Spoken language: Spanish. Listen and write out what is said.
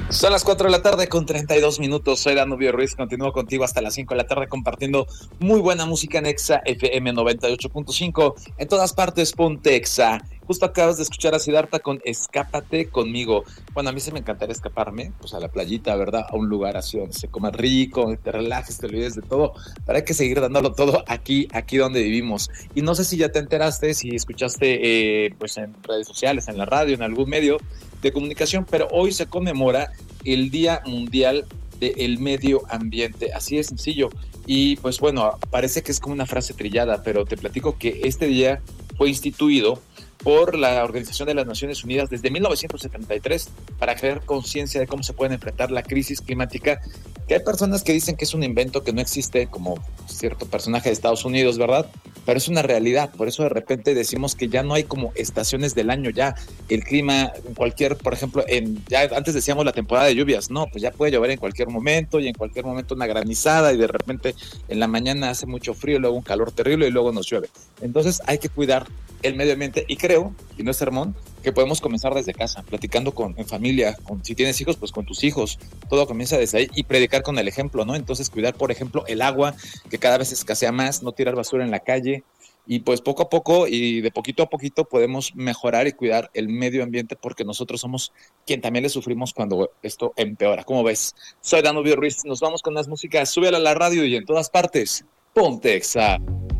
Son las 4 de la tarde con 32 minutos. Soy Danubio Ruiz. Continúo contigo hasta las 5 de la tarde compartiendo muy buena música en Exa FM 98.5. En todas partes, ponte Exa. Justo acabas de escuchar a Siddhartha con Escápate conmigo. Bueno, a mí se me encantaría escaparme, pues a la playita, ¿verdad? A un lugar así donde se coma rico, donde te relajes, te olvides de todo. Pero hay que seguir dándolo todo aquí donde vivimos. Y no sé si ya te enteraste, si escuchaste pues en redes sociales, en la radio, en algún medio de comunicación, pero hoy se conmemora el Día Mundial del Medio Ambiente, así de sencillo. Y pues bueno, parece que es como una frase trillada, pero te platico que este día fue instituido por la Organización de las Naciones Unidas desde 1973 para crear conciencia de cómo se puede enfrentar la crisis climática, que hay personas que dicen que es un invento que no existe, como cierto personaje de Estados Unidos, ¿verdad? Pero es una realidad, por eso de repente decimos que ya no hay como estaciones del año, ya el clima, en cualquier, por ejemplo, ya antes decíamos la temporada de lluvias, no, pues ya puede llover en cualquier momento y en cualquier momento una granizada y de repente en la mañana hace mucho frío, luego un calor terrible y luego nos llueve. Entonces hay que cuidar el medio ambiente y creo, y no es sermón, que podemos comenzar desde casa, platicando en familia, si tienes hijos, pues con tus hijos, todo comienza desde ahí y predicar con el ejemplo, ¿no? Entonces cuidar, por ejemplo, el agua, que cada vez escasea más, no tirar basura en la calle y pues poco a poco y de poquito a poquito podemos mejorar y cuidar el medio ambiente porque nosotros somos quien también le sufrimos cuando esto empeora. ¿Cómo ves? Soy Danubio Ruiz, nos vamos con más música, súbela a la radio y en todas partes, ponte Exa.